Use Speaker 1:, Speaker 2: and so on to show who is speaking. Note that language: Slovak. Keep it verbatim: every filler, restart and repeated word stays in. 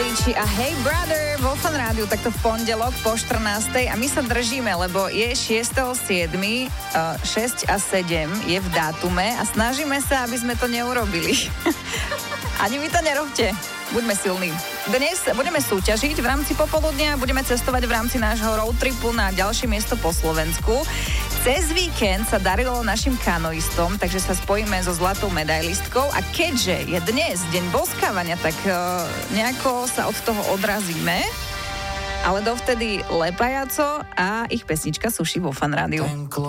Speaker 1: Avicii a Hey Brother vo Fan Rádiu takto v pondelok po štrnástej a my sa držíme, lebo je šiesteho siedmeho šesť a sedem je v dátume a snažíme sa, aby sme to neurobili. Ani vy to nerobte. Buďme silní. Dnes budeme súťažiť v rámci popoludnia, budeme cestovať v rámci nášho road tripu na ďalšie miesto po Slovensku. Cez víkend sa darilo našim kanoistom, takže sa spojíme so zlatou medailistkou a keďže je dnes deň boskávania, tak uh, nejako sa od toho odrazíme. Ale dovtedy Lepajaco a ich pesnička Suši vo Fan Rádiu.